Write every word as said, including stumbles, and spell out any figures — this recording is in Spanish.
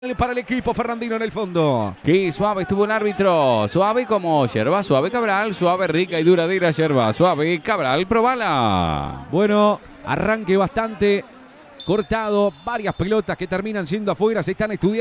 para el equipo Fernandino en el fondo. Qué suave estuvo el árbitro. Suave como yerba, suave Cabral, suave, rica y duradera yerba. Suave Cabral, probala. Bueno, arranque bastante cortado. Varias pelotas que terminan siendo afuera. Se están estudiando.